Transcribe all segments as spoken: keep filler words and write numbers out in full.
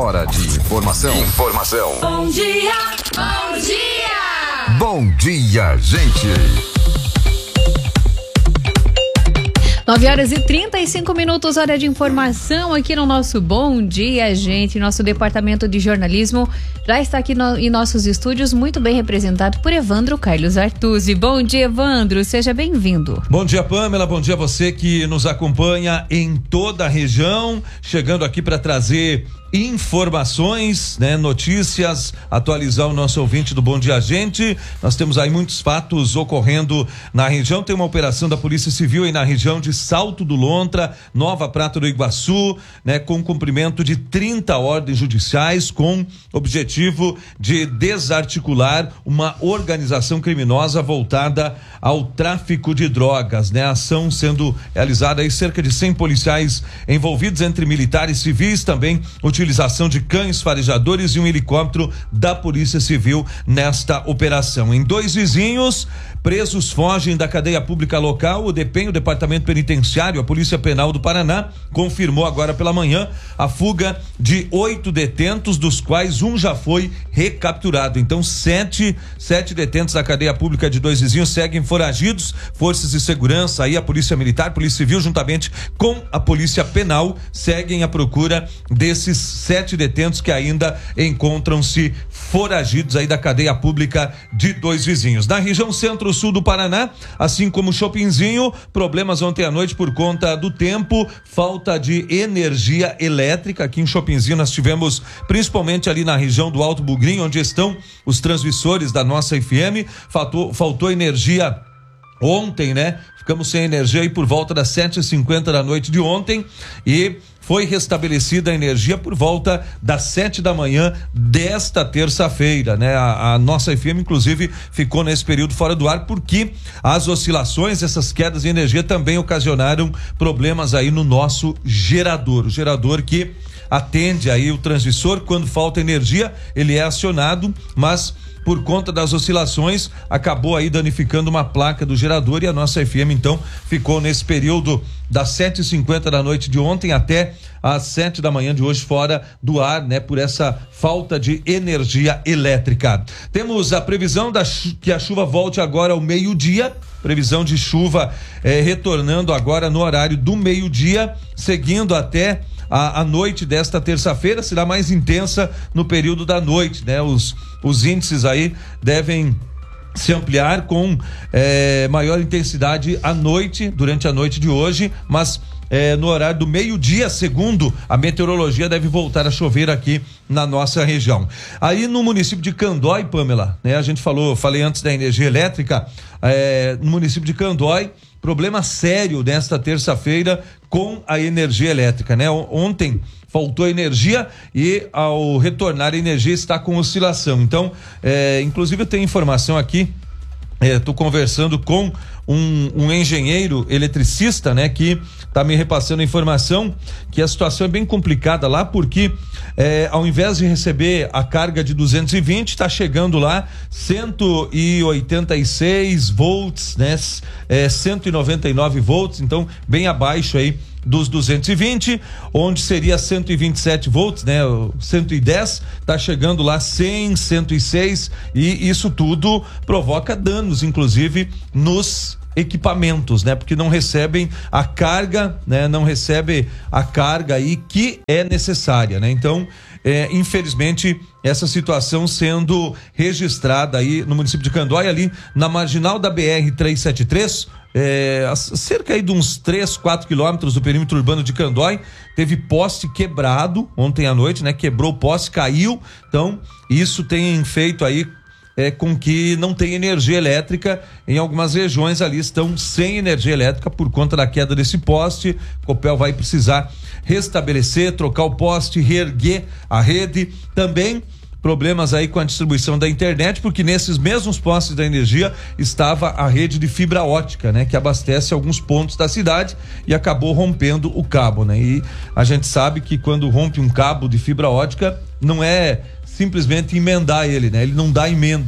hora de informação. Informação. Bom dia, bom dia. Bom dia, gente. nove horas e trinta e cinco minutos, hora de informação aqui no nosso Bom Dia, gente. Nosso departamento de jornalismo já está aqui no, em nossos estúdios, muito bem representado por Evandro Carlos Artuzzi. Bom dia, Evandro, seja bem-vindo. Bom dia, Pamela, bom dia a você que nos acompanha em toda a região, chegando aqui para trazer informações, né, notícias, atualizar o nosso ouvinte do Bom Dia Gente. Nós temos aí muitos fatos ocorrendo na região. Tem uma operação da Polícia Civil aí na região de Salto do Lontra, Nova Prata do Iguaçu, né, com cumprimento de trinta ordens judiciais, com objetivo de desarticular uma organização criminosa voltada ao tráfico de drogas, né? A ação sendo realizada aí, cerca de cem policiais envolvidos, entre militares, civis, também utilização de cães farejadores e um helicóptero da Polícia Civil nesta operação. Em dois vizinhos, presos fogem da cadeia pública local. O DEPEN, o Departamento Penitenciário, a Polícia Penal do Paraná, confirmou agora pela manhã a fuga de oito detentos, dos quais um já foi recapturado. Então, sete, sete detentos da cadeia pública de dois vizinhos seguem foragidos. Forças de segurança, aí a Polícia Militar, Polícia Civil, juntamente com a Polícia Penal, seguem à procura desses sete detentos que ainda encontram-se foragidos aí da cadeia pública de dois vizinhos. Na região centro-sul do Paraná, assim como Chopinzinho, problemas ontem à noite por conta do tempo, falta de energia elétrica. Aqui em Chopinzinho nós tivemos, principalmente ali na região do Alto Bugrinho, onde estão os transmissores da nossa F M, faltou, faltou energia ontem, né? Ficamos sem energia aí por volta das sete e cinquenta da noite de ontem e foi restabelecida a energia por volta das sete da manhã desta terça-feira, né? A, a nossa F M, inclusive, ficou nesse período fora do ar porque as oscilações, essas quedas de energia também ocasionaram problemas aí no nosso gerador. O gerador que atende aí o transmissor, quando falta energia, ele é acionado, mas por conta das oscilações, acabou aí danificando uma placa do gerador e a nossa F M, então, ficou nesse período das sete e cinquenta da noite de ontem até às sete da manhã de hoje fora do ar, né? Por essa falta de energia elétrica. Temos a previsão da, que a chuva volte agora ao meio-dia, previsão de chuva eh, retornando agora no horário do meio-dia, seguindo até A, a noite desta terça-feira, será mais intensa no período da noite, né? Os, os índices aí devem se ampliar com eh, maior intensidade à noite, durante a noite de hoje, mas eh, no horário do meio-dia, segundo a meteorologia, deve voltar a chover aqui na nossa região. Aí no município de Candói, Pamela, né? A gente falou, falei antes da energia elétrica, eh, no município de Candói, problema sério nesta terça-feira com a energia elétrica, né? Ontem faltou energia e ao retornar a energia está com oscilação. Então, é, inclusive eu tenho informação aqui, estou é, conversando com um, um engenheiro eletricista, né? Que está me repassando a informação que a situação é bem complicada lá, porque é, ao invés de receber a carga de duzentos e vinte, está chegando lá cento e oitenta e seis volts, né? É, cento e noventa e nove volts, então bem abaixo aí dos duzentos e vinte, onde seria cento e vinte e sete volts, né? cento e dez, tá chegando lá cem, cento e seis, e isso tudo provoca danos, inclusive nos equipamentos, né? Porque não recebem a carga, né? Não recebe a carga aí que é necessária, né? Então, é, infelizmente, essa situação sendo registrada aí no município de Candói, ali na marginal da B R trezentos e setenta e três, é, cerca aí de uns três, quatro quilômetros do perímetro urbano de Candói, teve poste quebrado ontem à noite, né? Quebrou o poste, caiu, então isso tem feito aí é, com que não tenha energia elétrica. Em algumas regiões ali estão sem energia elétrica por conta da queda desse poste. Copel vai precisar restabelecer, trocar o poste, reerguer a rede. Também problemas aí com a distribuição da internet, porque nesses mesmos postes da energia estava a rede de fibra ótica, né? Que abastece alguns pontos da cidade e acabou rompendo o cabo, né? E a gente sabe que quando rompe um cabo de fibra ótica, não é simplesmente emendar ele, né? Ele não dá emenda.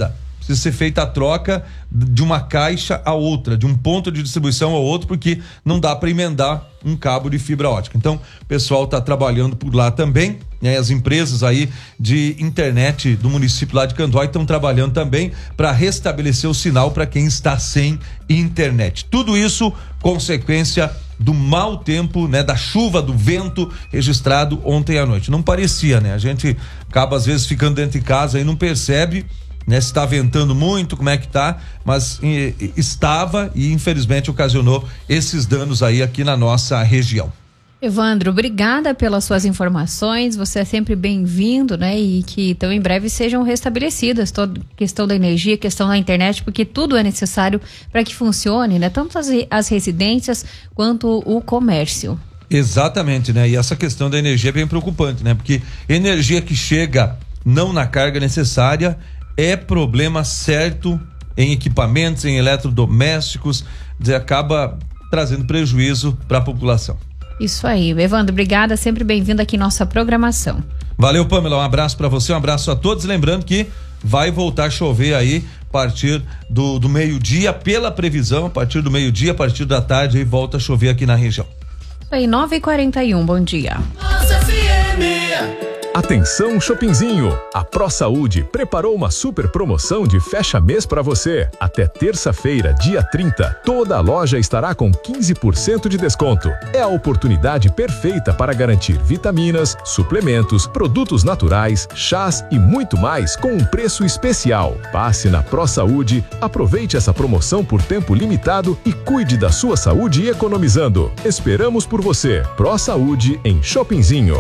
precisa ser feita a troca de uma caixa a outra, de um ponto de distribuição ao outro, porque não dá para emendar um cabo de fibra ótica. Então, o pessoal está trabalhando por lá também, né? As empresas aí de internet do município lá de Candói estão trabalhando também para restabelecer o sinal para quem está sem internet. Tudo isso consequência do mau tempo, né? Da chuva, do vento registrado ontem à noite. Não parecia, né? A gente acaba às vezes ficando dentro de casa e não percebe, né, se está ventando muito, como é que tá, mas e, e, estava e infelizmente ocasionou esses danos aí aqui na nossa região. Evandro, obrigada pelas suas informações, você é sempre bem-vindo, né, e que tão em breve sejam restabelecidas toda a questão da energia, questão da internet, porque tudo é necessário para que funcione, né, tanto as, as residências quanto o comércio. Exatamente, né, e essa questão da energia é bem preocupante, né, porque energia que chega não na carga necessária é problema certo em equipamentos, em eletrodomésticos, acaba trazendo prejuízo para a população. Isso aí, Evandro, obrigada, sempre bem-vindo aqui em nossa programação. Valeu, Pamela, um abraço para você, um abraço a todos, lembrando que vai voltar a chover aí a partir do, do meio-dia, pela previsão, a partir do meio-dia, a partir da tarde, aí volta a chover aqui na região. Isso aí, nove e quarenta e um, bom dia. Nossa F M. Atenção, Shoppingzinho! A ProSaúde preparou uma super promoção de fecha-mês para você. Até terça-feira, dia trinta, toda a loja estará com quinze por cento de desconto. É a oportunidade perfeita para garantir vitaminas, suplementos, produtos naturais, chás e muito mais com um preço especial. Passe na ProSaúde, aproveite essa promoção por tempo limitado e cuide da sua saúde economizando. Esperamos por você. ProSaúde em Shoppingzinho.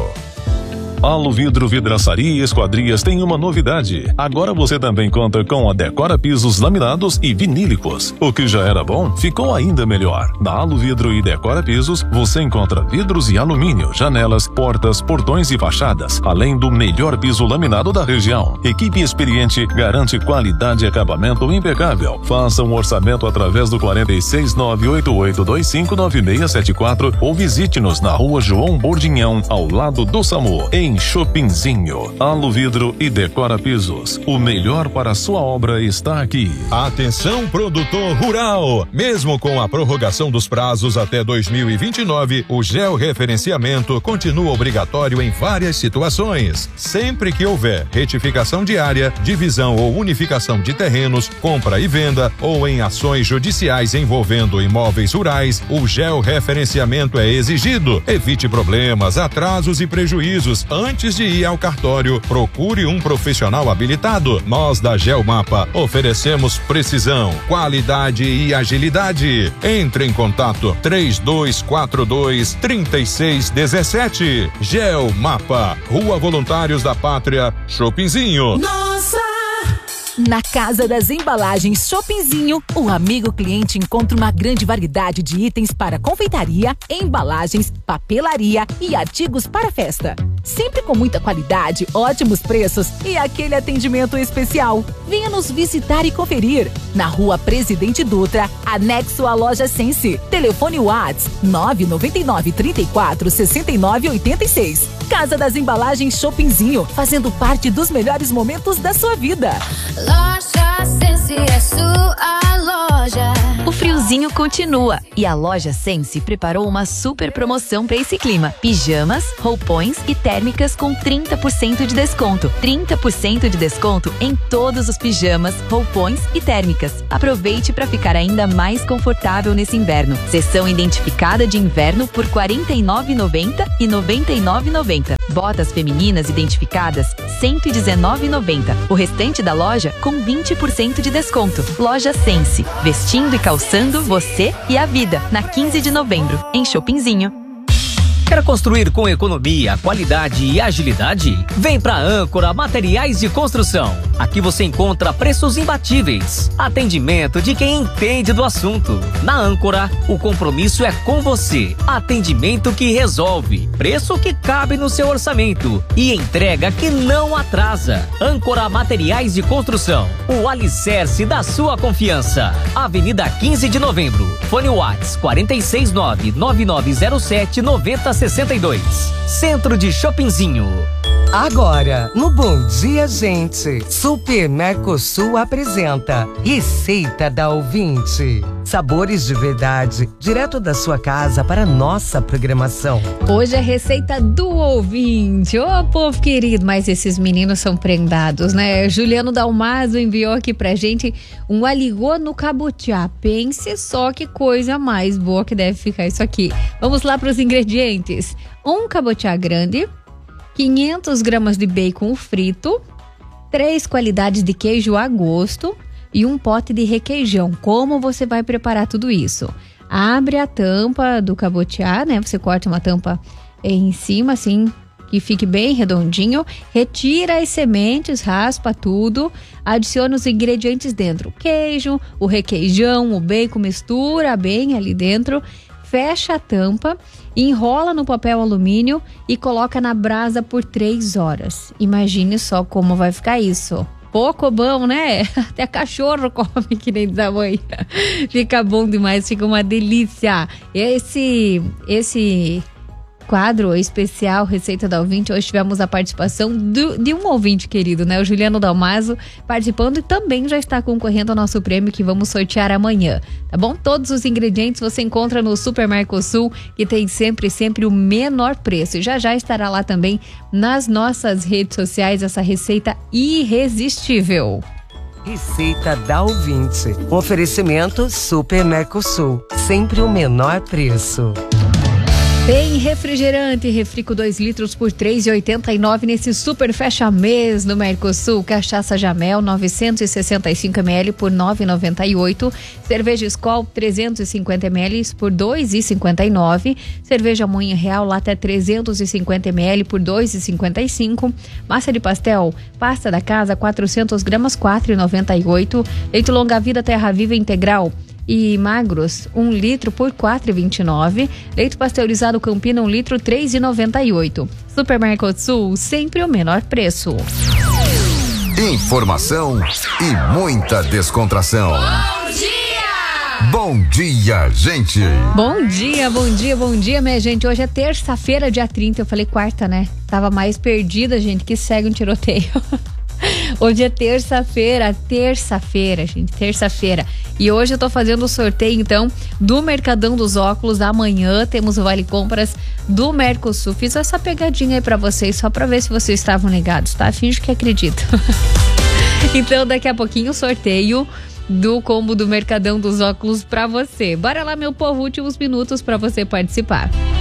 Aluvidro Vidraçaria e Esquadrias tem uma novidade. Agora você também conta com a Decora Pisos laminados e vinílicos. O que já era bom, ficou ainda melhor. Na Aluvidro e Decora Pisos, você encontra vidros e alumínio, janelas, portas, portões e fachadas, além do melhor piso laminado da região. Equipe experiente garante qualidade e acabamento impecável. Faça um orçamento através do quarenta e seis, nove oito oito dois cinco, nove seis sete quatro ou visite-nos na rua João Bordinhão, ao lado do SAMU, em Shoppingzinho. Aluvidro e Decora Pisos. O melhor para a sua obra está aqui. Atenção, produtor rural! Mesmo com a prorrogação dos prazos até dois mil e vinte e nove, o georreferenciamento continua obrigatório em várias situações. Sempre que houver retificação de área, divisão ou unificação de terrenos, compra e venda ou em ações judiciais envolvendo imóveis rurais, o georreferenciamento é exigido. Evite problemas, atrasos e prejuízos. Antes de ir ao cartório, procure um profissional habilitado. Nós da Geomapa oferecemos precisão, qualidade e agilidade. Entre em contato três dois quatro dois, três seis um sete. Geomapa, Rua Voluntários da Pátria, Shoppingzinho. Nossa! Na Casa das Embalagens Shoppingzinho, o amigo cliente encontra uma grande variedade de itens para confeitaria, embalagens, papelaria e artigos para festa. Sempre com muita qualidade, ótimos preços e aquele atendimento especial. Venha nos visitar e conferir. Na Rua Presidente Dutra, anexo à Loja Sense. Telefone WhatsApp nove nove nove, três quatro, seis nove oito seis. Casa das Embalagens Shoppingzinho, fazendo parte dos melhores momentos da sua vida. Loja Sense é sua loja. O friozinho continua e a Loja Sense preparou uma super promoção para esse clima. Pijamas, roupões e térmicas com trinta por cento de desconto. trinta por cento de desconto em todos os pijamas, roupões e térmicas. Aproveite para ficar ainda mais confortável nesse inverno. Seção identificada de inverno por quarenta e nove reais e noventa centavos e noventa e nove reais e noventa centavos. Botas femininas identificadas cento e dezenove reais e noventa centavos. O restante da loja com vinte por cento de desconto. Loja Sense, vestindo e calçando você e a vida, na quinze de novembro, em Shoppingzinho. Quer construir com economia, qualidade e agilidade? Vem pra Âncora Materiais de Construção. Aqui você encontra preços imbatíveis, atendimento de quem entende do assunto. Na Âncora, o compromisso é com você. Atendimento que resolve, preço que cabe no seu orçamento e entrega que não atrasa. Âncora Materiais de Construção, o alicerce da sua confiança. Avenida quinze de novembro. Fone WhatsApp quatro seis nove, nove nove zero sete, nove zero seis dois. Centro de Shoppingzinho. Agora, no Bom Dia, Gente, Super Mercosul apresenta Receita da Ouvinte. Sabores de verdade, direto da sua casa para nossa programação. Hoje é receita do ouvinte. Ô, povo querido, mas esses meninos são prendados, né? Juliano Dalmaso enviou aqui pra gente um aligô no cabutiá. Pense só que coisa mais boa que deve ficar isso aqui. Vamos lá para os ingredientes. Um cabutiá grande, quinhentas gramas de bacon frito, três qualidades de queijo a gosto e um pote de requeijão. Como você vai preparar tudo isso? Abre a tampa do cabutiá, né? Você corta uma tampa em cima, assim, que fique bem redondinho. Retira as sementes, raspa tudo. Adiciona os ingredientes dentro. O queijo, o requeijão, o bacon, mistura bem ali dentro. Fecha a tampa, enrola no papel alumínio e coloca na brasa por três horas. Imagine só como vai ficar isso. Pouco bom, né? Até cachorro come que nem da mãe. Fica bom demais, fica uma delícia. Esse, esse quadro especial Receita da Ouvinte, hoje tivemos a participação do, de um ouvinte querido, né? O Juliano Dalmaso participando e também já está concorrendo ao nosso prêmio que vamos sortear amanhã, tá bom? Todos os ingredientes você encontra no Super Mercosul, que tem sempre, sempre o menor preço. E já já estará lá também nas nossas redes sociais essa receita irresistível. Receita da Ouvinte. Um oferecimento Super Mercosul, sempre o menor preço. Tem refrigerante, refrico dois litros por três reais e oitenta e nove nesse super fecha mês no Mercosul. Cachaça Jamel novecentos e sessenta e cinco mililitros por nove reais e noventa e oito. Cerveja Skol trezentos e cinquenta mililitros por dois reais e cinquenta e nove. Cerveja Moinho Real lata trezentos e cinquenta mililitros por dois reais e cinquenta e cinco. Massa de pastel, pasta da casa quatrocentas gramas quatro reais e noventa e oito. Leite Longa Vida Terra Viva Integral e magros, um litro por quatro reais e vinte e nove. Leite pasteurizado Campina, um litro, três reais e noventa e oito. Supermercado Sul, sempre o menor preço. Informação e muita descontração. Bom dia! Bom dia, gente! Bom dia, bom dia, bom dia, minha gente. Hoje é terça-feira, dia trinta. Eu falei quarta, né? Tava mais perdida, gente, que segue um tiroteio. Hoje é terça-feira, terça-feira, gente, terça-feira. E hoje eu tô fazendo o sorteio, então, do Mercadão dos Óculos. Amanhã temos o Vale Compras do Mercosul. Fiz essa pegadinha aí pra vocês, só pra ver se vocês estavam ligados, tá? Finge que acredito. Então, daqui a pouquinho o sorteio do combo do Mercadão dos Óculos pra você. Bora lá, meu povo, últimos minutos pra você participar.